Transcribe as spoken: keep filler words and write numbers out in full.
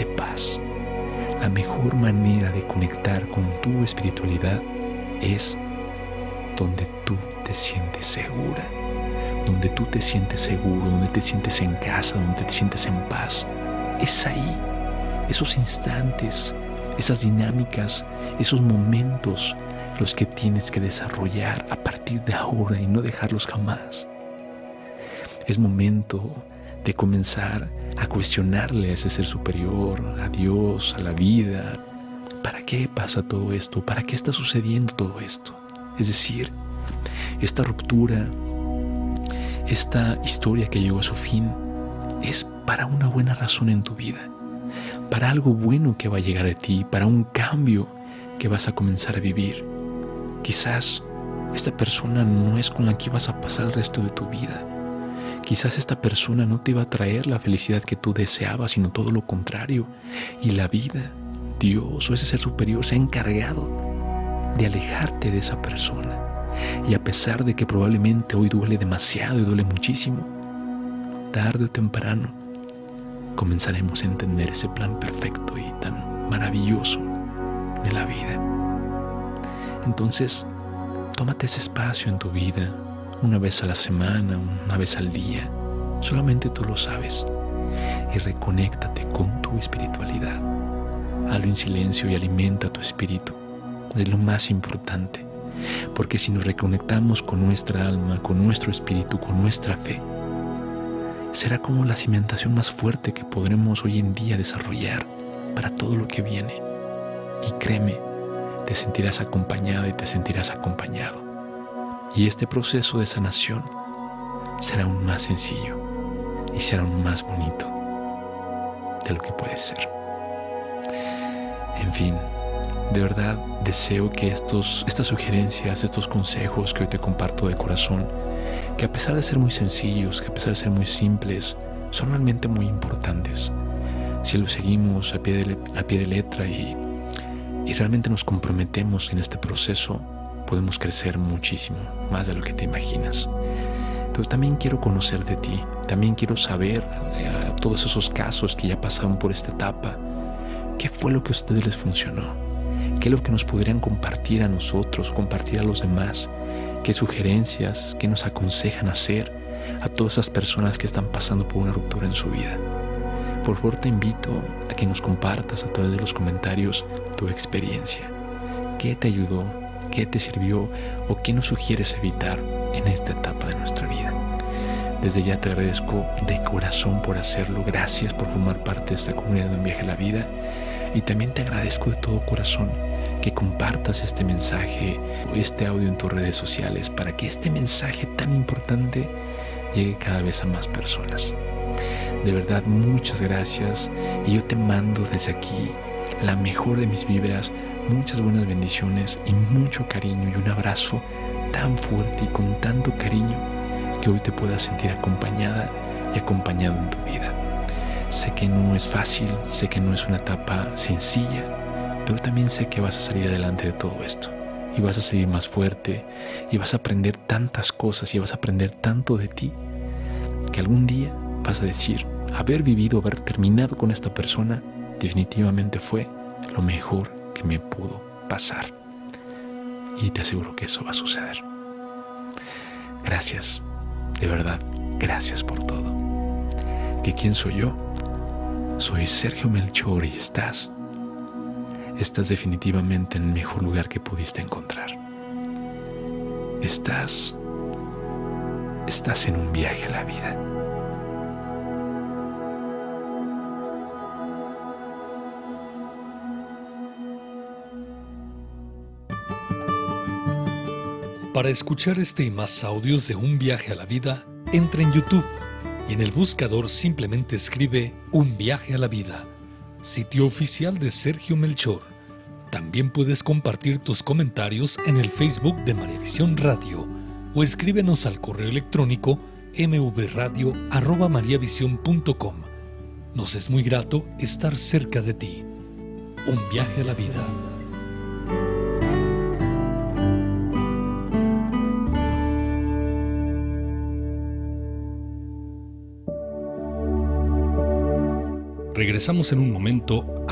de paz. La mejor manera de conectar con tu espiritualidad es donde tú te sientes segura, donde tú te sientes seguro, donde te sientes en casa, donde te sientes en paz. Es ahí, esos instantes, esas dinámicas, esos momentos los que tienes que desarrollar a partir de ahora y no dejarlos jamás. Es momento de comenzar a cuestionarle a ese ser superior, a Dios, a la vida. ¿Para qué pasa todo esto? ¿Para qué está sucediendo todo esto? Es decir, esta ruptura, esta historia que llegó a su fin, es para una buena razón en tu vida, para algo bueno que va a llegar a ti, para un cambio que vas a comenzar a vivir. Quizás esta persona no es con la que vas a pasar el resto de tu vida. Quizás esta persona no te va a traer la felicidad que tú deseabas, sino todo lo contrario. Y la vida, Dios o ese ser superior se ha encargado de alejarte de esa persona. Y a pesar de que probablemente hoy duele demasiado y duele muchísimo, tarde o temprano comenzaremos a entender ese plan perfecto y tan maravilloso de la vida. Entonces, tómate ese espacio en tu vida, una vez a la semana, una vez al día, solamente tú lo sabes, y reconéctate con tu espiritualidad. Hazlo en silencio y alimenta tu espíritu. Es lo más importante, porque si nos reconectamos con nuestra alma, con nuestro espíritu, con nuestra fe, será como la cimentación más fuerte que podremos hoy en día desarrollar para todo lo que viene. Y créeme, te sentirás acompañada y te sentirás acompañado. Y este proceso de sanación será aún más sencillo y será aún más bonito de lo que puede ser. En fin, de verdad deseo que estos, estas sugerencias, estos consejos que hoy te comparto de corazón, que a pesar de ser muy sencillos, que a pesar de ser muy simples, son realmente muy importantes. Si los seguimos a pie de, a pie de letra y, y realmente nos comprometemos en este proceso, podemos crecer muchísimo, más de lo que te imaginas. Pero también quiero conocer de ti, también quiero saber eh, todos esos casos que ya pasaron por esta etapa, qué fue lo que a ustedes les funcionó, qué es lo que nos podrían compartir a nosotros, compartir a los demás, qué sugerencias, qué nos aconsejan hacer a todas esas personas que están pasando por una ruptura en su vida. Por favor, te invito a que nos compartas a través de los comentarios tu experiencia, qué te ayudó, qué te sirvió o qué nos sugieres evitar en esta etapa de nuestra vida. Desde ya te agradezco de corazón por hacerlo. Gracias por formar parte de esta comunidad de Un Viaje a la Vida. Y también te agradezco de todo corazón que compartas este mensaje o este audio en tus redes sociales para que este mensaje tan importante llegue cada vez a más personas. De verdad, muchas gracias. Y yo te mando desde aquí la mejor de mis vibras, muchas buenas bendiciones y mucho cariño y un abrazo tan fuerte y con tanto cariño que hoy te puedas sentir acompañada y acompañado en tu vida. Sé que no es fácil, sé que no es una etapa sencilla, pero también sé que vas a salir adelante de todo esto y vas a salir más fuerte y vas a aprender tantas cosas y vas a aprender tanto de ti que algún día vas a decir, haber vivido, haber terminado con esta persona definitivamente fue lo mejor que me pudo pasar. Y te aseguro que eso va a suceder. Gracias, de verdad, gracias por todo. ¿Que quién soy yo? Soy Sergio Melchor y estás, estás definitivamente en el mejor lugar que pudiste encontrar. Estás, estás en un viaje a la vida. Para escuchar este y más audios de Un Viaje a la Vida, entra en YouTube y en el buscador simplemente escribe Un Viaje a la Vida, sitio oficial de Sergio Melchor. También puedes compartir tus comentarios en el Facebook de María Visión Radio o escríbenos al correo electrónico m v radio arroba mariavision punto com. Nos es muy grato estar cerca de ti. Un Viaje a la Vida. Regresamos en un momento